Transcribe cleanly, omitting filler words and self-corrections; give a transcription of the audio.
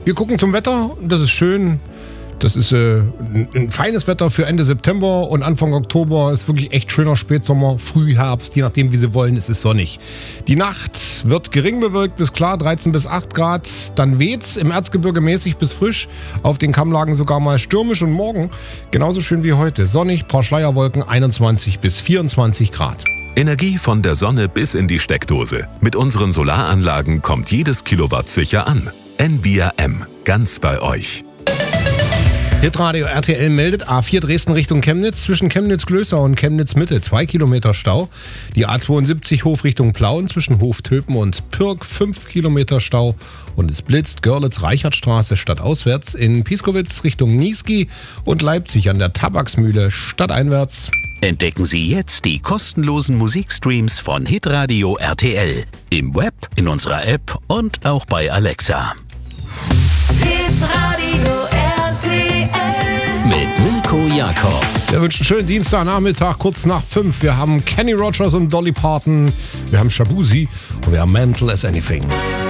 Wir gucken zum Wetter, das ist schön. Das ist ein feines Wetter für Ende September und Anfang Oktober ist wirklich echt schöner Spätsommer, Frühherbst, je nachdem wie Sie wollen, es ist sonnig. Die Nacht wird gering bewölkt bis klar, 13 bis 8 Grad. Dann weht's im Erzgebirge mäßig bis frisch, auf den Kammlagen sogar mal stürmisch und morgen genauso schön wie heute. Sonnig, paar Schleierwolken, 21 bis 24 Grad. Energie von der Sonne bis in die Steckdose. Mit unseren Solaranlagen kommt jedes Kilowatt sicher an. Envia M, ganz bei euch. Hitradio RTL meldet A4 Dresden Richtung Chemnitz, zwischen Chemnitz-Glößau und Chemnitz-Mitte 2 Kilometer Stau. Die A72 Hof Richtung Plauen zwischen Hoftöpen und Pirk 5 Kilometer Stau. Und es blitzt Görlitz-Reichertstraße stadtauswärts in Pieskowitz Richtung Niesky und Leipzig an der Tabaksmühle stadteinwärts. Entdecken Sie jetzt die kostenlosen Musikstreams von Hitradio RTL. Im Web, in unserer App und auch bei Alexa. Hitradio RTL Mit Mirko Jakob. Wir wünschen einen schönen Dienstagnachmittag, kurz nach 5. Wir haben Kenny Rogers und Dolly Parton, wir haben Shabuzi und wir haben Mental as Anything.